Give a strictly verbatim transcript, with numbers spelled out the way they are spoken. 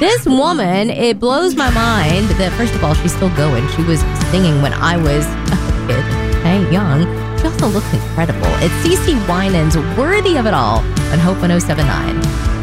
This woman, it blows my mind that, first of all, she's still going. She was singing when I was a kid, hey, young. She also looks incredible. It's CeCe Winans, Worthy of It All, on Hope one oh seven point nine.